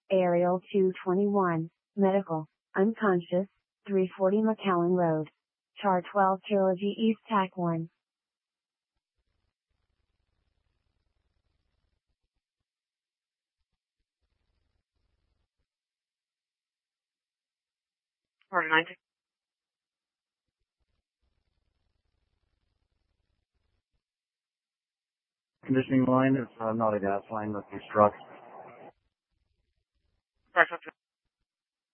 Aerial 221, medical, unconscious, 340 McAllen Road. Char 12 Trilogy East TAC 1. Order 90. Conditioning line is not a gas line that you struck. Press up to